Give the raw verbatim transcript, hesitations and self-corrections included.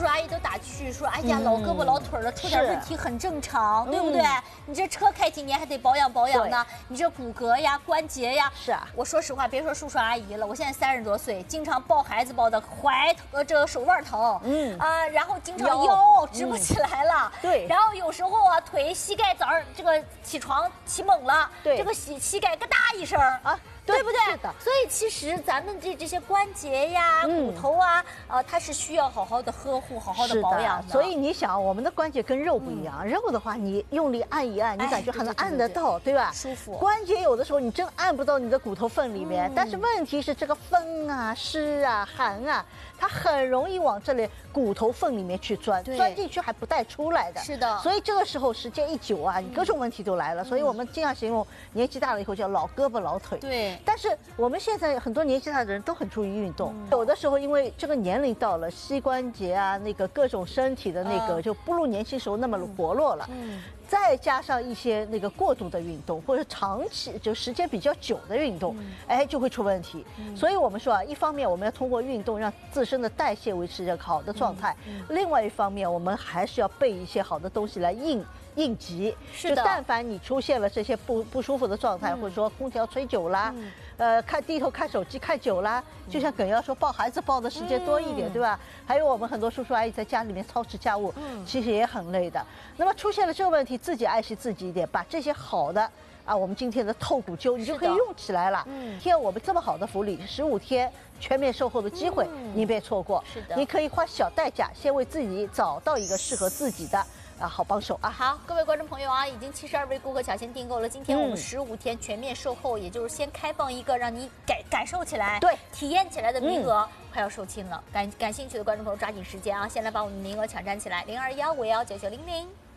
叔阿姨都打趣说，哎呀，老胳膊老腿了，出点问题很正常，对不对？你这车开几年还得保养保养呢，你这骨骼呀、关节呀， 是啊。 我说实话，别说叔叔阿姨了，我现在三十多岁，经常抱孩子抱的踝呃这个手腕疼，嗯啊，然后经常腰直不起来了， 对， 然后有时候啊腿膝盖早上这个起床起猛了， 对， 这个膝膝盖咯哒一声啊。对不对？ 是的。 所以其实咱们这这些关节呀、骨头啊，呃，它是需要好好的呵护、好好的保养的。 所以你想，我们的关节跟肉不一样，肉的话你用力按一按，你感觉还能按得到，对吧？ 舒服。 关节有的时候你真按不到你的骨头缝里面，但是问题是这个风啊、湿啊、寒啊，它很容易往这里骨头缝里面去钻，钻进去还不带出来的。 是的。 所以这个时候时间一久啊，你各种问题都来了。所以我们经常形容年纪大了以后叫老胳膊老腿。 对。 但是我们现在很多年纪大的人都很注意运动，有的时候因为这个年龄到了，膝关节啊，那个各种身体的那个就不如年轻时候那么活络了。嗯。再加上一些那个过度的运动，或者长期就时间比较久的运动，哎，就会出问题。所以我们说啊，一方面我们要通过运动让自身的代谢维持一个好的状态，另外一方面我们还是要备一些好的东西来应应急。就但凡你出现了这些不不舒服的状态，或者说空调吹久啦，呃，看低头看手机看久啦，就像耿瑶说抱孩子抱的时间多一点，对吧？还有我们很多叔叔阿姨在家里面操持家务，其实也很累的。那么出现了这个问题，自己爱惜自己一点，把这些好的啊，我们今天的透骨灸你就可以用起来了。嗯，天我们这么好的福利，十五天全面售后的机会，您别错过。 是的， 你可以花小代价，先为自己找到一个适合自己的啊好帮手啊。 好，各位观众朋友啊，已经七十二位顾客抢先订购了。今天我们十五天全面售后，也就是先开放一个让你感感受起来、 对体验起来的名额。快要售罄了，感感兴趣的观众朋友抓紧时间啊！先来把我们的名额抢占起来，零二幺五幺九九零零。